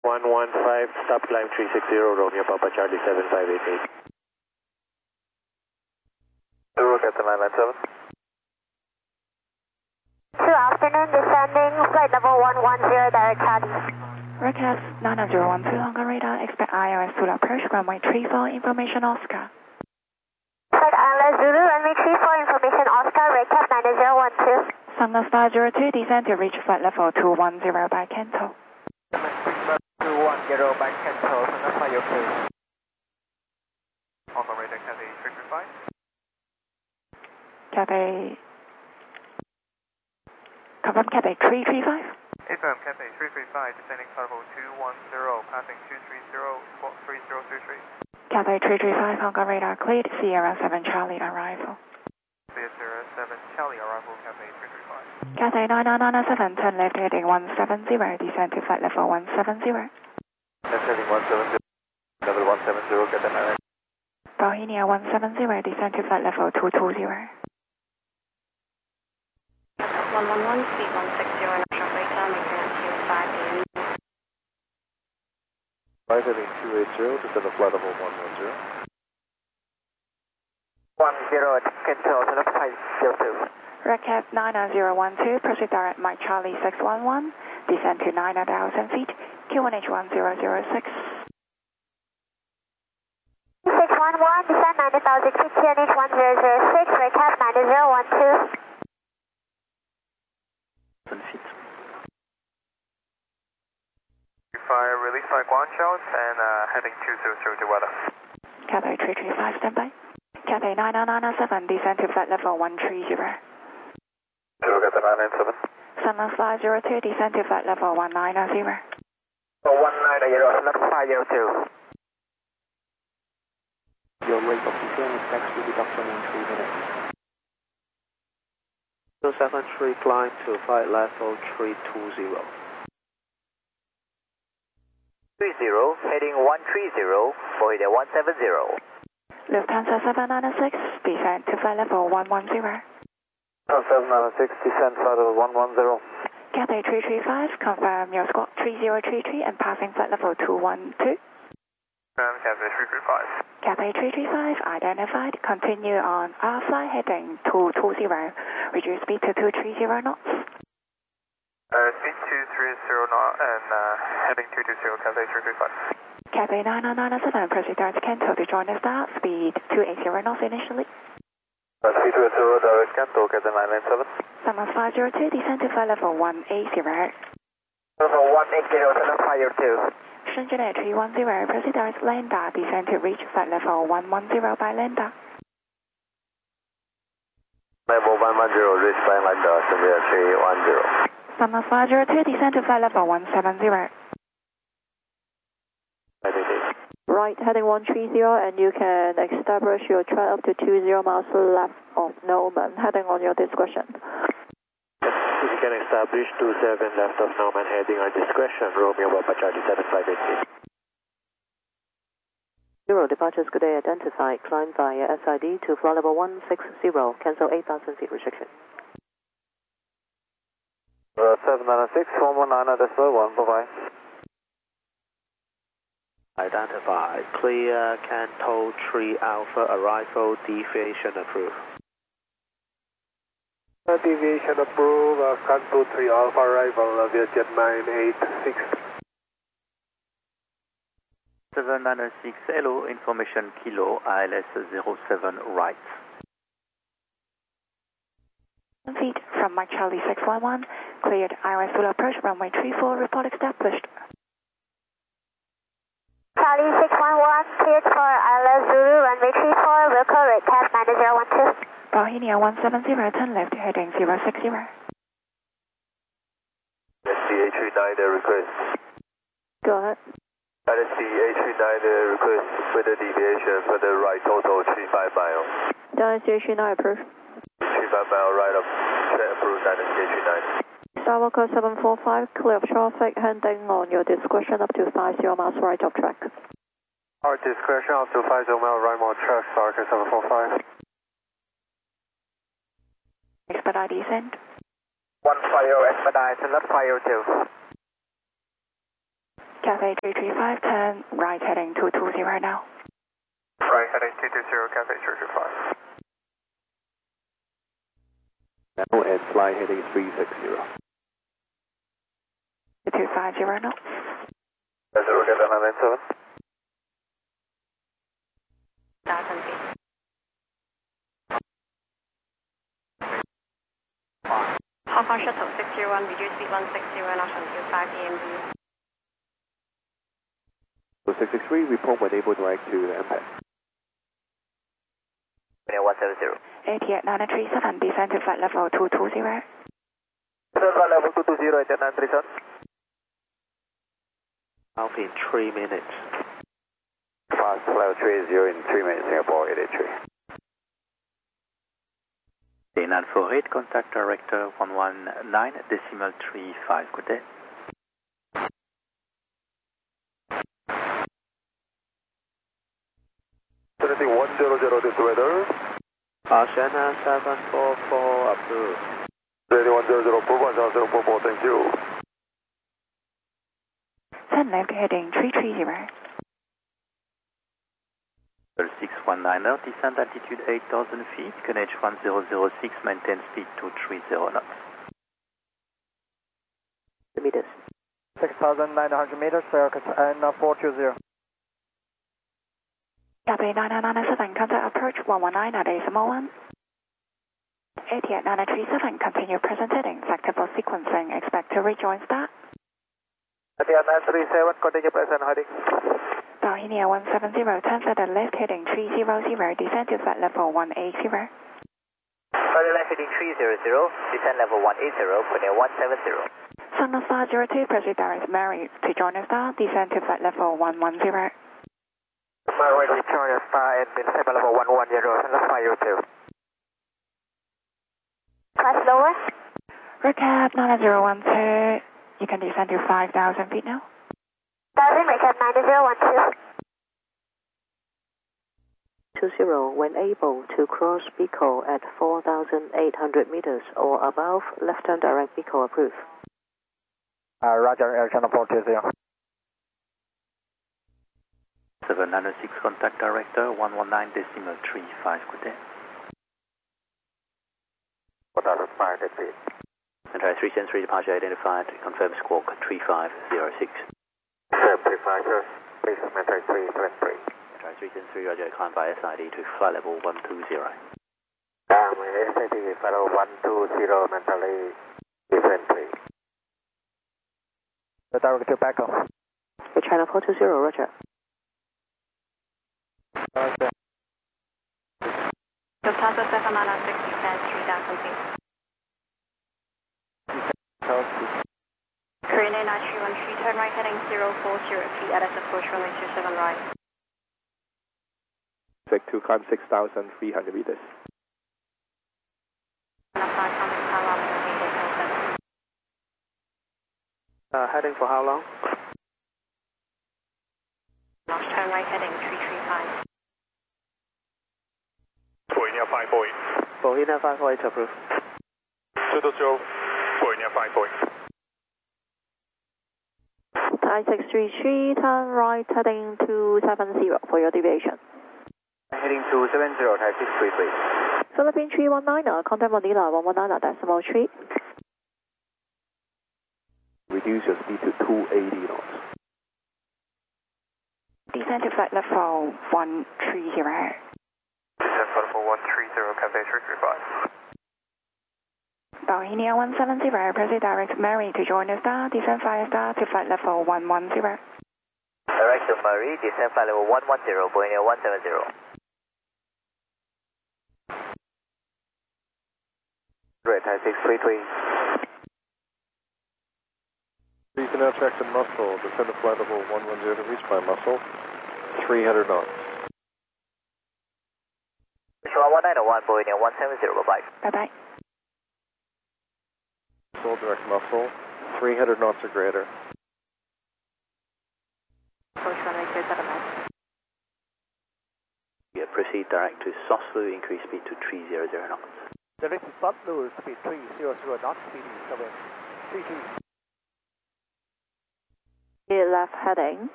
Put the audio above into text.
115, stop climb 360, Romeo Papa Charlie 7588. Zero, Captain 997. Good afternoon, descending flight level 110, direct Cali. Request 9012 Longer Radar, expect ILS to approach runway 34, information Oscar. Flight ILS Zulu, runway 34, information Oscar, recap 9012. Cessna 502, descend to reach flight level 210 by Kento. 210 by Kento, Cessna 502. Longer Radar, Cathay 335. Cathay... Confirm Cathay 335? Affirm, Cathay 335, descending flight level 210, passing 230, 3033. Cathay 335, Hong Kong radar cleared, Sierra 7 Charlie arrival. Sierra 7 Charlie arrival, Cathay 335. Cathay 9997, turn left heading 170, descend to flight level 170. Left heading 170, level 170, Cathay 99. Bohemia 170, descend to flight level 220. 111, speed 160, national flight time, maintain to 5 p.m. Flight heading 280, descend to flight level 110. 10, Kento, Cessna 502. Recap 99012, proceed direct Mike Charlie 611, descend to 9,000 feet, QNH 1006. 611, descend 90,000 feet, QNH 1006, recap 9012. Feet. Fire release flight Guangzhou and heading 200 to weather. Cathay 335, standby. Cathay 9997, descend to flight level 130. Zero, Cathay 997. Sunland 502, descend to flight level 190. 190, Sunland 502. Your rate of descent is next to reduction in 3 minutes. 073, climb to flight level 320. 30, heading 130, Bohemia 170. Lufthansa 796, descend to flight level 110. 796, descend flight level 110. Cathay 335, confirm your squawk 3033 and passing flight level 212. Cathay 335. Cathay 335, identified, continue on our flight heading 220, reduce speed to 230 knots. Speed 230 knot and heading 220, Cathay 335. Cathay 9997, proceed direct to Kento to join the start, speed 280 knots initially. Speed 280, direct Kento, Cathay 997. Sunland 502, descend to flight level 180. Level 180, Sunland 502. Shenzhen 310, proceed direct Lambda, descend to reach flight level 110 by Lambda. Level 110, reach by Lambda, Shenzhen 310. Sunland 502, descend to flight level 170. Right, heading 130, and you can establish your track up to 20 miles left of Norman, heading on your discretion. You can establish 27 left of Norman, heading on discretion, Romeo Papa Charlie 7588. Zero departures could be identified, climb via SID to flight level 160, cancel 8,000 feet restriction. 796, 119.1, bye-bye. Identified, clear, Canto 3 Alpha, arrival, deviation approved. Deviation approved, Canto 3 Alpha, arrival, Vietjet 986. 796, hello, information Kilo, ILS 07 right. Feet from Mike Charlie 611, cleared ILS full approach, runway 34, report established. Charlie 611, cleared for ILS Zulu, runway 34, will call recap 9012. Bohemia 170, turn left, heading 060. SCA39, the request. Go ahead. SCA39, the request for the deviation for the right total 35 miles. Destination 9 approved. 35 mile right of set approved, SCA39. Skywalker 745, clear of traffic, heading on your discretion up to 50 miles right of track. Our discretion up to 50 mile right of track, Skywalker 745. Expedite descent. 150, expedite, not 502. Cathay 335, turn right heading 220 now. Right heading 220, Cathay 335. Now and fly heading 360. 250 knots. That's it, we'll get that 997. 1,000 feet. Hong Kong Shuttle 601, reduce speed 160, run out until 5 EMD. So 663, report when able direct to the impact. 170. Etihad 937, descend to flight level 220. Flight level 220, Etihad 937. Alpha in 3 minutes. Fast level 30 in 3 minutes, Singapore 883. Dana Alpha 8, contact director 119.35, good day. Trinity 100 this weather. Shana 744 approved. Trinity 100 approval, 744, thank you. Turn left heading 330. 619 now, descent altitude 8,000 feet, QNH 1006, maintain speed 230 knots. Meters. 6,900 meters, circuit and 420. Cathay 997, contact approach 119 at decimal 1. Etihad 937, continue present heading, sector sequencing, expect to rejoin start. Etihad 937, continue present heading. Bohemia 170, turn further left heading 300, descend to flight level 180. Further left heading 300, descend level 180, Pune 170. Sunland Star 02, proceed direct Mary to join us now, descend to flight level 110. Mary to join us star and descend level 110, Sunland Star 02. Press lower. Recap 9012, you can descend to 5,000 feet now. 1,000, recap 9012. 20, when able to cross Pico at 4,800 meters or above, left turn direct Pico approved. Roger, Air Channel 420. 796, contact director 119.35, good day. 4,500 feet. Entire 373 departure identified, confirm squawk 3506. 35, sir. Please maintain 373. Entire 373, roger, climb by SID to flight level 120. SID, fellow 120, mentally differently. The direct to Paco. China 420, roger. Okay. Lufthansa 796, descend 3,000 feet. Korean Air 9313, turn right heading 040 feet, LS approach runway 27 right. Take to climb 6,300 meters. Heading for how long? Turn right heading 335. Bohemia 548. Bohemia 548 approved. 220, Bohemia 548. 9633, turn right heading 270 for your deviation. Heading 270, type 633. Philippine 319, contact Manila 119 at decimal 3. Reduce your speed to 280 knots. Descend to flight level 130. Descend level 130, Cathay 335. Bohemia 170, proceed direct Mary to join us now, descend fire star to flight level 110. Direct to Murray, descend flight level 110, Bohemia 170. Red, type 633. You can now track to Muscle, descend to flight level 110, reach by Muscle, 300 knots. 191, Bohemia 170, bye-bye. Bye-bye. Full direct Muscle, 300 knots or greater. Approach runway 27 right. Yeah, proceed direct to Soslu, increase speed to 300 knots. Direct to Soslu, speed 300 knots, speed 732. left heading.